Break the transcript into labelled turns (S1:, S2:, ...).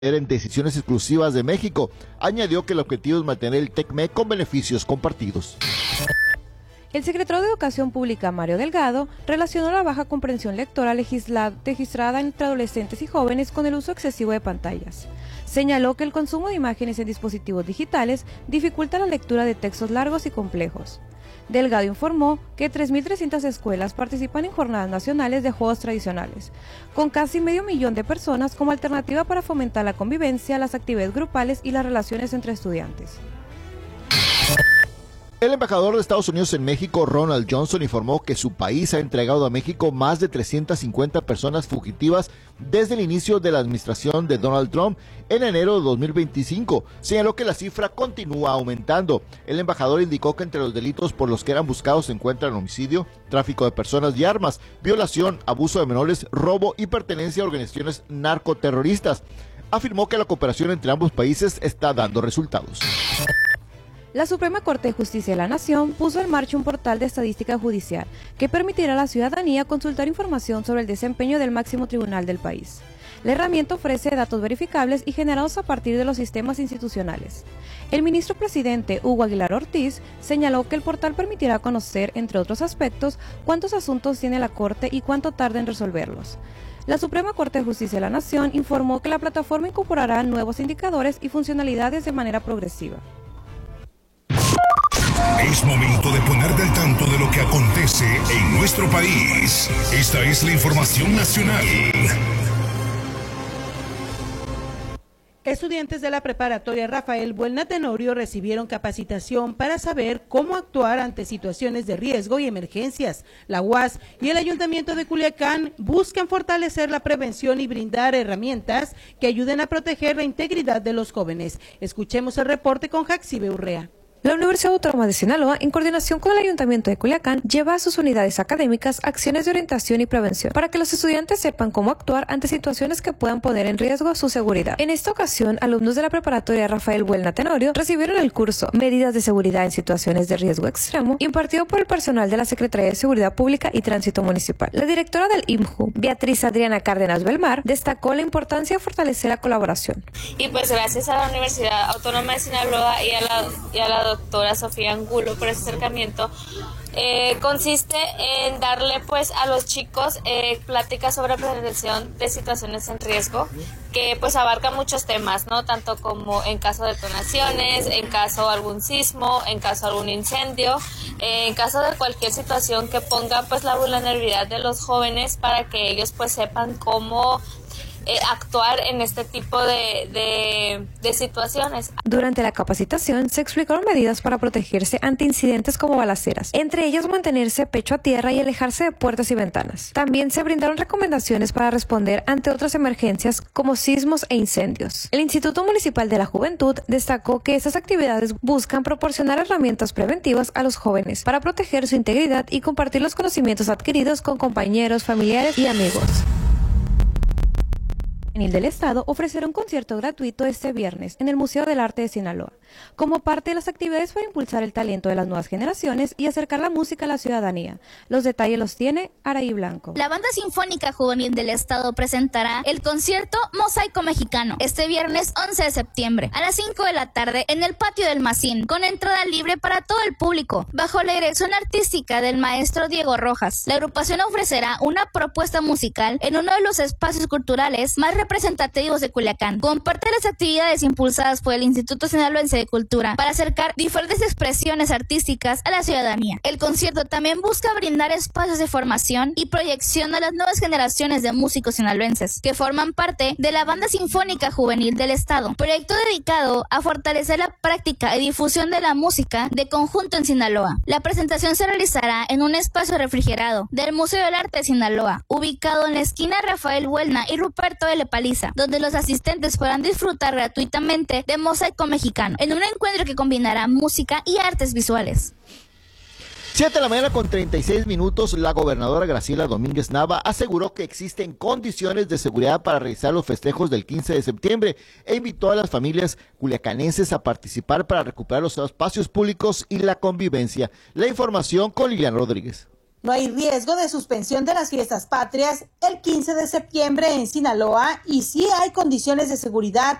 S1: en decisiones exclusivas de México. Añadió que el objetivo es mantener el TECMEC con beneficios compartidos.
S2: El secretario de Educación Pública, Mario Delgado, relacionó la baja comprensión lectora registrada entre adolescentes y jóvenes con el uso excesivo de pantallas. Señaló que el consumo de imágenes en dispositivos digitales dificulta la lectura de textos largos y complejos. Delgado informó que 3.300 escuelas participan en jornadas nacionales de juegos tradicionales, con casi 500.000 de personas como alternativa para fomentar la convivencia, las actividades grupales y las relaciones entre estudiantes.
S1: El embajador de Estados Unidos en México, Ronald Johnson, informó que su país ha entregado a México más de 350 personas fugitivas desde el inicio de la administración de Donald Trump en enero de 2025. Señaló que la cifra continúa aumentando. El embajador indicó que entre los delitos por los que eran buscados se encuentran homicidio, tráfico de personas y armas, violación, abuso de menores, robo y pertenencia a organizaciones narcoterroristas. Afirmó que la cooperación entre ambos países está dando resultados.
S2: La Suprema Corte de Justicia de la Nación puso en marcha un portal de estadística judicial que permitirá a la ciudadanía consultar información sobre el desempeño del máximo tribunal del país. La herramienta ofrece datos verificables y generados a partir de los sistemas institucionales. El ministro presidente Hugo Aguilar Ortiz señaló que el portal permitirá conocer, entre otros aspectos, cuántos asuntos tiene la Corte y cuánto tarda en resolverlos. La Suprema Corte de Justicia de la Nación informó que la plataforma incorporará nuevos indicadores y funcionalidades de manera progresiva.
S3: Es momento de ponerte al tanto de lo que acontece en nuestro país. Esta es la información nacional.
S4: Estudiantes de la preparatoria Rafael Buelna Tenorio recibieron capacitación para saber cómo actuar ante situaciones de riesgo y emergencias. La UAS y el Ayuntamiento de Culiacán buscan fortalecer la prevención y brindar herramientas que ayuden a proteger la integridad de los jóvenes. Escuchemos el reporte con Jaxibe Urrea.
S2: La Universidad Autónoma de Sinaloa, en coordinación con el Ayuntamiento de Culiacán, lleva a sus unidades académicas acciones de orientación y prevención para que los estudiantes sepan cómo actuar ante situaciones que puedan poner en riesgo su seguridad. En esta ocasión, alumnos de la preparatoria Rafael Buelna Tenorio recibieron el curso Medidas de Seguridad en Situaciones de Riesgo Extremo, impartido por el personal de la Secretaría de Seguridad Pública y Tránsito Municipal. La directora del IMJU, Beatriz Adriana Cárdenas Belmar, destacó la importancia de fortalecer la colaboración.
S5: Y pues gracias a la Universidad Autónoma de Sinaloa y a la doctora Sofía Angulo por ese acercamiento. Consiste en darle pues a los chicos pláticas sobre prevención de situaciones en riesgo, que pues abarca muchos temas, ¿no? Tanto como en caso de detonaciones, en caso de algún sismo, en caso de algún incendio, en caso de cualquier situación que ponga pues la vulnerabilidad de los jóvenes, para que ellos pues sepan cómo actuar en este tipo de situaciones.
S2: Durante la capacitación se explicaron medidas para protegerse ante incidentes como balaceras, entre ellas mantenerse pecho a tierra y alejarse de puertas y ventanas. También se brindaron recomendaciones para responder ante otras emergencias como sismos e incendios. El Instituto Municipal de la Juventud destacó que estas actividades buscan proporcionar herramientas preventivas a los jóvenes para proteger su integridad y compartir los conocimientos adquiridos con compañeros, familiares y amigos. Del Estado ofrecerá un concierto gratuito este viernes en el Museo del Arte de Sinaloa, como parte de las actividades para impulsar el talento de las nuevas generaciones y acercar la música a la ciudadanía. Los detalles los tiene Araí Blanco.
S6: La Banda Sinfónica Juvenil del Estado presentará el concierto Mosaico Mexicano este viernes 11 de septiembre a las 5 de la tarde en el patio del Macín, con entrada libre para todo el público, bajo la dirección artística del maestro Diego Rojas. La agrupación ofrecerá una propuesta musical en uno de los espacios culturales más representativos de Culiacán, como parte de las actividades impulsadas por el Instituto Sinaloense de Cultura para acercar diferentes expresiones artísticas a la ciudadanía. El concierto también busca brindar espacios de formación y proyección a las nuevas generaciones de músicos sinaloenses que forman parte de la Banda Sinfónica Juvenil del Estado, proyecto dedicado a fortalecer la práctica y difusión de la música de conjunto en Sinaloa. La presentación se realizará en un espacio refrigerado del Museo del Arte de Sinaloa, ubicado en la esquina Rafael Buelna y Ruperto L. Paliza, donde los asistentes podrán disfrutar gratuitamente de Mosaico Mexicano, en un encuentro que combinará música y artes visuales.
S1: 7 de la mañana con 36 minutos, la gobernadora Graciela Domínguez Nava aseguró que existen condiciones de seguridad para realizar los festejos del 15 de septiembre e invitó a las familias culiacanenses a participar para recuperar los espacios públicos y la convivencia. La información con Lilian Rodríguez.
S4: No hay riesgo de suspensión de las fiestas patrias el 15 de septiembre en Sinaloa y sí hay condiciones de seguridad